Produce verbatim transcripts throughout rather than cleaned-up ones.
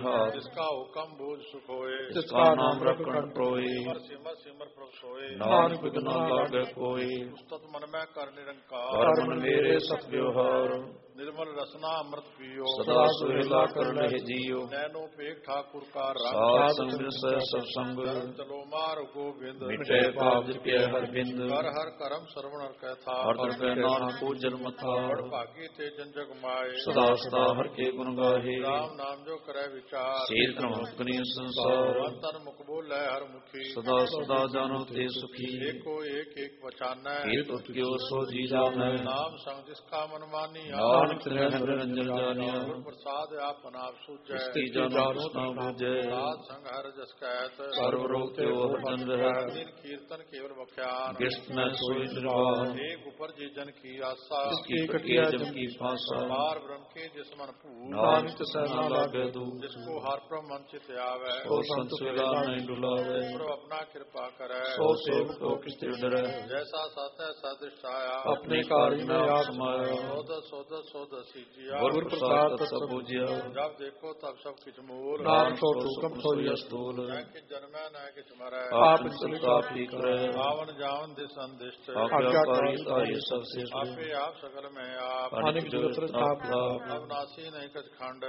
हाथ, जिसका हुक्म बूझ सुख होए, जिसका नाम रख कंठ प्रोए। सिमर सिमर सिमर प्रभ सोए, नानक बिघ्न न लागे कोई। उस्तत मन में कर निरंकार, कर मन मेरे सत व्यवहार। निर्मल रसना अमृत पियो, सदा सुहेला कर लहे जियो। नैनो पेख ठाकुर का रंग, साध संग सह सत्संग, चलो मार गोविंद, मिटे पाप के हर बिंद। कर हर करम श्रवण कर था, हर तरह नानक को जन्म था। बड़ भागी थे जन जग माए, सदा सदा हर के गुण गाहे। राम नाम जो करे विचार, शील मुक्ति संसार। तन मुख बोले हर मुखी, सदा सदा जानो ते सुखी। एको एक एक पहचान, कीर्त उत्क्यो सो जी जान। नाम संग जिसका मन मानी, नानक निरंजन जानिया। प्रसाद आपन आप सूझै, इसकी जानो कृष्णा बूझै। साध संग हर जस कहत, सर्व रोग त्यो हर जन रहत। कीर्तन केवल बख्यान, कृष्ण में सोई निर्वाण। एक ऊपर जी जन की आशा, इसकी कटिया जम की फांसा। पार ब्रह्म के जिस मन पूर, नानक सहना लागे दूर। जिसको हर प्रभ मन चित आवे, सो संत सुला नहीं डुलावे। प्रभु अपना कृपा करे, सो सेवक को किस डरे। जैसा सत है सदृश आया, अपने कार्य में आप समाया। सोद सोद सोद सीजिया, गुर प्रसाद सब पूजिया। जब देखो तब सब किछ मोल, नानक सो हुकम सोई अस्तूल। न किछ जन्मै न किछ मरै, आप चलता पी करे। आवन जावन दिस अंदिष्ट, आज्ञाकारी ताई सब श्रेष्ठ। आपे आप सकल में आप, अनेक जगत प्रताप। अविनाशी नहीं कछ खंड,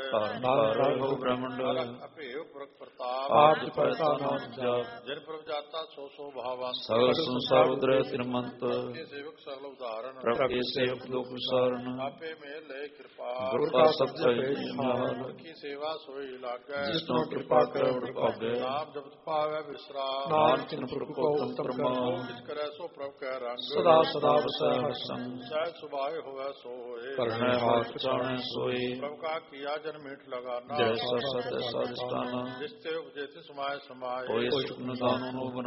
हो ब्रह्मंड। अपेय पुरख प्रताप, आप परता नाम जाप। जिन प्रभ जाता सो सो भावंत, सगल संसार उदय तिरमंत। के सेवक सरल उदाहरण, प्रभु के सेवक लोक विसारण। आपे में ले कृपा, गुरु का सत्य की सेवा सोई लागे, जिसनो कृपा करे उठ पागे। नाम जब पावे विश्राम, नानक तिन पुरख को उत्तम प्रमाण। किस करे सो प्रभु कह रंग, सदा सदा बसै हर संग। सहज सुभाए होवे सो होए, करने हाथ पछाड़े सोई। प्रभु का किया जन मीठ लगाना, जैसा सत्य साधिष्ठान। जिससे उपजेति समाय समाये, कोई सुख न दानो नो